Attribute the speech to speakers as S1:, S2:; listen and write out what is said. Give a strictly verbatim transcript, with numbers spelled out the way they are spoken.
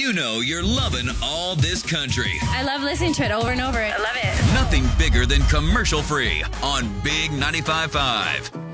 S1: You know you're loving all this country.
S2: I love listening to it over and over. I love it.
S1: Nothing bigger than commercial free on Big ninety-five point five.